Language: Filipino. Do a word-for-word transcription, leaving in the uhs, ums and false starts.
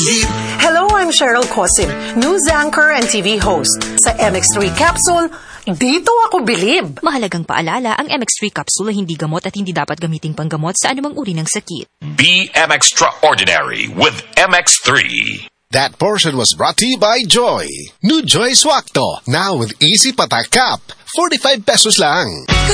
Hello, I'm Cheryl Cosim, news anchor and T V host. Sa M X three capsule, dito ako bilib. Mahalagang paalala, ang M X three capsule ay hindi gamot at hindi dapat gamiting panggamot sa anumang uri ng sakit. Be M Extraordinary with M X three. That portion was brought to you by Joy. New Joy Swakto, now with easy patak cap. forty-five pesos lang.